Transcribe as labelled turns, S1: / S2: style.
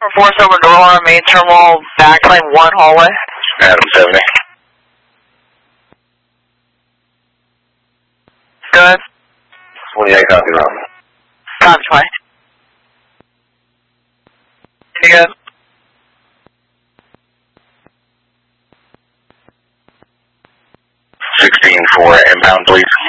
S1: 4 Silver Door on main terminal, backlane 1 hallway.
S2: Adam 70.
S1: Good.
S2: 28 copy now.
S1: Copy 20. You good?
S2: 16 for inbound, please.